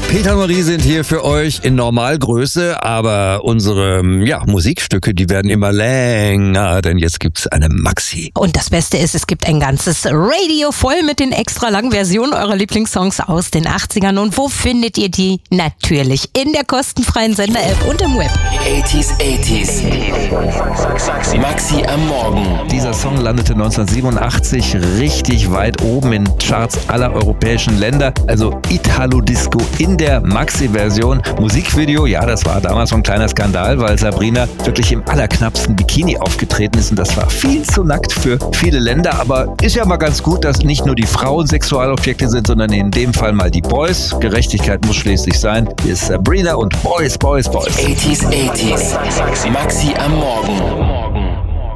Peter und Marie sind hier für euch in Normalgröße, aber unsere Musikstücke, die werden immer länger, denn jetzt gibt's eine Maxi. Und das Beste ist, es gibt ein ganzes Radio voll mit den extra langen Versionen eurer Lieblingssongs aus den 80ern. Und wo findet ihr die? Natürlich in der kostenfreien Sender-App und im Web. 80s. Maxi am Morgen. Dieser Song landete 1987 richtig weit oben in Charts aller europäischen Länder, also Italo-Disco in der Maxi-Version. Musikvideo, ja, das war damals so ein kleiner Skandal, weil Sabrina wirklich im allerknappsten Bikini aufgetreten ist und das war viel zu nackt für viele Länder, aber ist ja mal ganz gut, dass nicht nur die Frauen Sexualobjekte sind, sondern in dem Fall mal die Boys. Gerechtigkeit muss schließlich sein. Hier ist Sabrina und Boys. 80s. Maxi am Morgen.